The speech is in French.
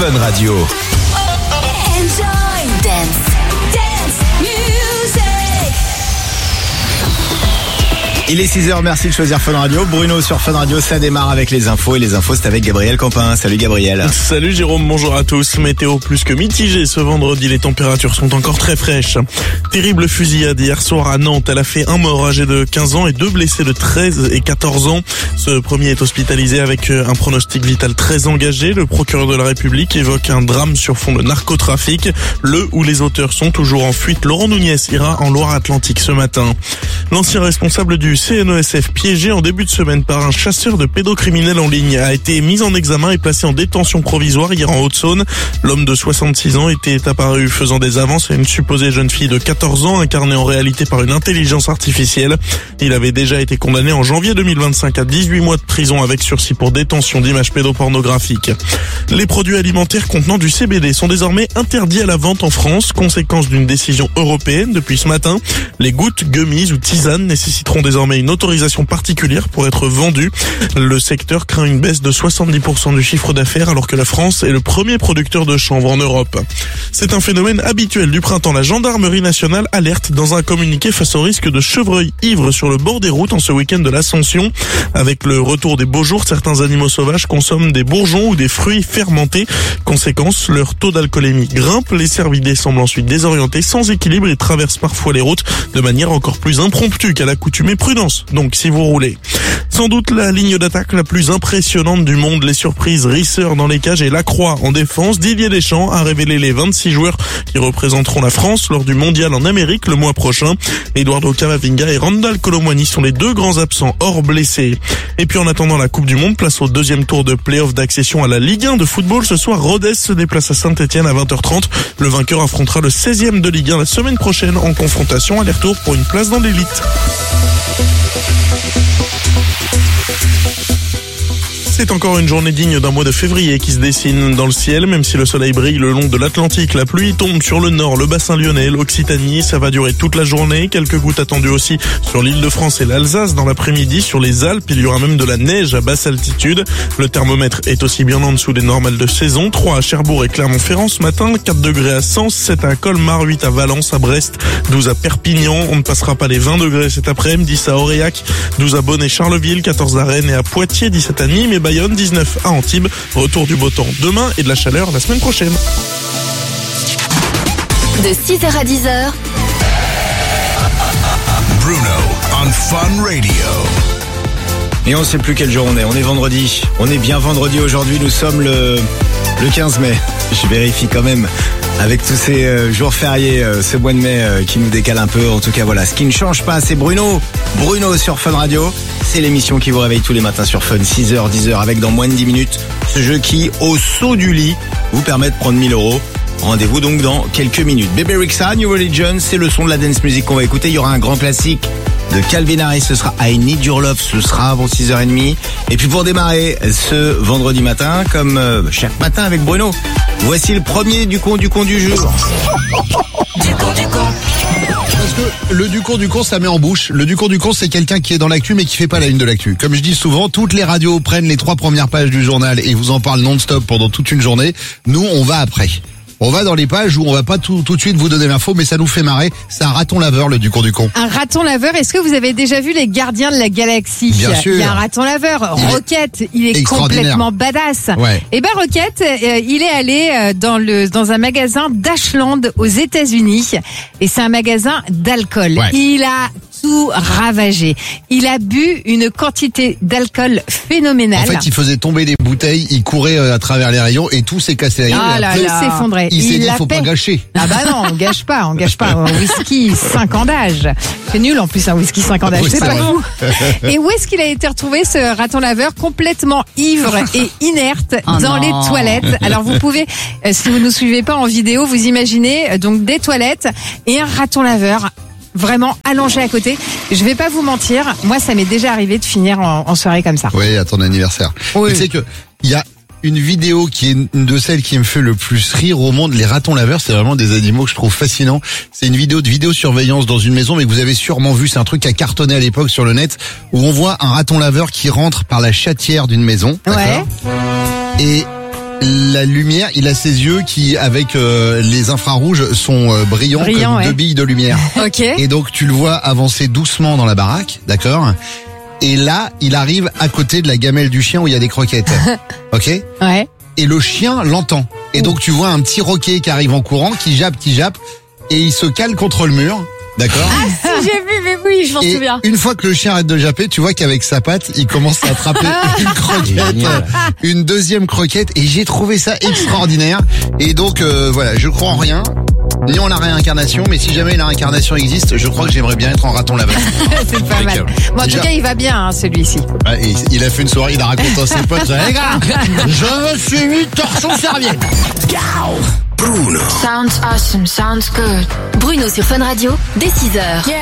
Fun Radio. Enjoy dance music. Il est 6h, merci de choisir Fun Radio. Bruno sur Fun Radio, ça démarre avec les infos. Et les infos, c'est avec Gabriel Campin. Salut Gabriel. Salut Jérôme, bonjour à tous. Météo plus que mitigée ce vendredi, les températures sont encore très fraîches. Terrible fusillade hier soir à Nantes. Elle a fait un mort âgé de 15 ans et 2 blessés de 13 et 14 ans. Ce premier est hospitalisé avec un pronostic vital très engagé. Le procureur de la République évoque un drame sur fond de narcotrafic. Le ou les auteurs sont toujours en fuite. Laurent Nunez ira en Loire-Atlantique ce matin. L'ancien responsable du CNESF, piégé en début de semaine par un chasseur de pédocriminels en ligne, a été mis en examen et placé en détention provisoire hier en Haute-Saône. L'homme de 66 ans était apparu faisant des avances à une supposée jeune fille de 14 ans, incarnée en réalité par une intelligence artificielle. Il avait déjà été condamné en janvier 2025 à 18 mois de prison avec sursis pour détention d'images pédopornographiques. Les produits alimentaires contenant du CBD sont désormais interdits à la vente en France, conséquence d'une décision européenne depuis ce matin. Les gouttes, gummies ou tisanes nécessiteront désormais une autorisation particulière pour être vendues. Le secteur craint une baisse de 70% du chiffre d'affaires alors que la France est le premier producteur de chanvre en Europe. C'est un phénomène habituel du printemps. La gendarmerie nationale alerte dans un communiqué face au risque de chevreuils ivres sur le bord des routes en ce week-end de l'Ascension. Avec le retour des beaux jours, certains animaux sauvages consomment des bourgeons ou des fruits fermentés. Conséquence, leur taux d'alcoolémie grimpe. Les cervidés semblent ensuite désorientés, sans équilibre et traversent parfois les routes de manière encore plus impromptue qu'à l'accoutumée. Prudence, donc, si vous roulez. Sans doute la ligne d'attaque la plus impressionnante du monde. Les surprises, Risser dans les cages et Lacroix en défense. Didier Deschamps a révélé les 26 joueurs qui représenteront la France lors du mondial en Amérique le mois prochain. Eduardo Camavinga et Randal Colomwani sont les deux grands absents hors blessés. Et puis en attendant la Coupe du Monde, place au deuxième tour de play-off d'accession à la Ligue 1 de football. Ce soir, Rodez se déplace à Saint-Etienne à 20h30. Le vainqueur affrontera le 16e de Ligue 1 la semaine prochaine en confrontation aller-retour pour une place dans l'élite. C'est encore une journée digne d'un mois de février qui se dessine dans le ciel. Même si le soleil brille le long de l'Atlantique, la pluie tombe sur le nord, le bassin lyonnais, l'Occitanie. Ça va durer toute la journée. Quelques gouttes attendues aussi sur l'Île-de-France et l'Alsace dans l'après-midi. Sur les Alpes, il y aura même de la neige à basse altitude. Le thermomètre est aussi bien en dessous des normales de saison. 3 à Cherbourg et Clermont-Ferrand ce matin, 4 degrés à Sens, 7 à Colmar, 8 à Valence, à Brest, 12 à Perpignan. On ne passera pas les 20 degrés cet après-midi, 10 à Aurillac, 12 à Bonn et Charleville, 14 à Rennes et à Poitiers, 17 à Nîmes et Bayonne, 19 à Antibes. Retour du beau temps demain et de la chaleur la semaine prochaine. De 6h à 10h. Bruno on Fun Radio. Et on sait plus quel jour on est. On est vendredi. On est bien vendredi aujourd'hui. Nous sommes le 15 mai. Je vérifie quand même. Avec tous ces jours fériés, ce mois de mai qui nous décale un peu. En tout cas, voilà. Ce qui ne change pas, c'est Bruno. Bruno sur Fun Radio. C'est l'émission qui vous réveille tous les matins sur Fun. 6h, 10h, avec dans moins de 10 minutes, ce jeu qui, au saut du lit, vous permet de prendre 1000 €. Rendez-vous donc dans quelques minutes. Bébé Rexha, New Religion, c'est le son de la dance music qu'on va écouter. Il y aura un grand classique de Calvin Harris, ce sera I Need Your Love, ce sera avant 6h30. Et puis pour démarrer ce vendredi matin, comme chaque matin avec Bruno, voici le premier du con du jour. Parce que le du con, ça met en bouche. Le du con, c'est quelqu'un qui est dans l'actu mais qui fait pas la une de l'actu. Comme je dis souvent, toutes les radios prennent les 3 premières pages du journal et vous en parlent non-stop pendant toute une journée. Nous, on va après. On va dans les pages où on va pas tout de suite vous donner l'info, mais ça nous fait marrer. C'est un raton laveur, le du con. Un raton laveur, est-ce que vous avez déjà vu les Gardiens de la Galaxie? Bien sûr. Il y a un raton laveur, Rocket, il est complètement badass. Ouais. Et ben Rocket, il est allé dans un magasin d'Ashland aux États-Unis et c'est un magasin d'alcool. Ouais. Il a tout ravagé. Il a bu une quantité d'alcool phénoménale. En fait, il faisait tomber les bouteilles, il courait à travers les rayons et tout s'est cassé la gueule. Ah là là, s'effondrait. Il s'est dit, faut pas gâcher. Ah bah non, on gâche pas. Un whisky 5 ans d'âge. C'est nul en plus un whisky 5 ans d'âge, Oui, c'est c'est pas vrai. fou. Et où est-ce qu'il a été retrouvé ce raton laveur complètement ivre et inerte dans les toilettes? Alors vous pouvez, si vous nous suivez pas en vidéo, vous imaginez donc des toilettes et un raton laveur vraiment allongé à côté. Je vais pas vous mentir, moi ça m'est déjà arrivé de finir en soirée comme ça. Oui, à ton anniversaire. Oui. Tu sais que il y a une vidéo qui est une de celles qui me fait le plus rire au monde. Les ratons laveurs, c'est vraiment des animaux que je trouve fascinants. C'est une vidéo de vidéosurveillance dans une maison, mais que vous avez sûrement vu. C'est un truc qui a cartonné à l'époque sur le net, où on voit un raton laveur qui rentre par la chatière d'une maison. Ouais. Et la lumière, il a ses yeux qui, avec les infrarouges, sont brillants comme ouais. 2 billes de lumière. Ok. Et donc tu le vois avancer doucement dans la baraque, d'accord ? Et là, il arrive à côté de la gamelle du chien où il y a des croquettes. Ok ? Ouais. Et le chien l'entend. Et donc tu vois un petit roquet qui arrive en courant, qui jappe, et il se cale contre le mur. D'accord. Si, j'ai vu, mais oui, je m'en Et souviens. une fois que le chien arrête de japper, tu vois qu'avec sa patte, il commence à attraper une croquette, une deuxième croquette, et j'ai trouvé ça extraordinaire. Et donc voilà, je crois en rien, ni en la réincarnation, mais si jamais la réincarnation existe, je crois que j'aimerais bien être en raton laveur. C'est pas mal. Bon, en tout cas, il va bien, hein, celui-ci. Ouais, et il a fait une soirée, il a raconté à ses potes, les gars, je me suis mis torchon serviette. Sounds awesome, sounds good. Bruno sur Fun Radio, dès 6h.